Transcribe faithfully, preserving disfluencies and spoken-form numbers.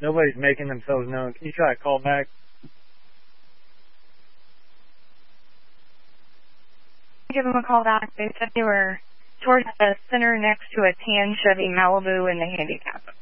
Nobody's making themselves known. Can you try to call back? Give them a call back. They said they were towards the center next to a tan Chevy Malibu in the handicap.